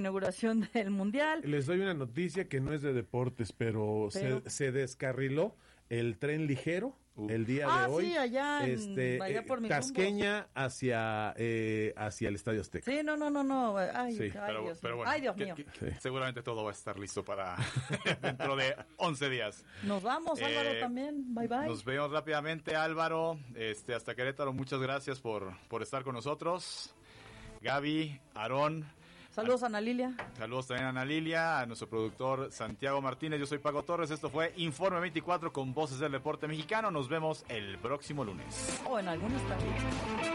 inauguración del Mundial. Les doy una noticia que no es de deportes, pero... Se descarriló el tren ligero el día de hoy. Sí, allá por mis Tasqueña hacia el Estadio Azteca. Sí, no. Ay, sí. Dios pero mío. bueno, Ay, Dios mío. Seguramente todo va a estar listo para dentro de 11 días. Nos vamos, Álvaro, también. Bye. Nos vemos rápidamente, Álvaro. Hasta Querétaro, muchas gracias por estar con nosotros. Gaby, Aarón. Saludos a Ana Lilia. Saludos también a Ana Lilia, a nuestro productor Santiago Martínez. Yo soy Paco Torres. Esto fue Informe 24 con Voces del Deporte Mexicano. Nos vemos el próximo lunes. O en algún estadio.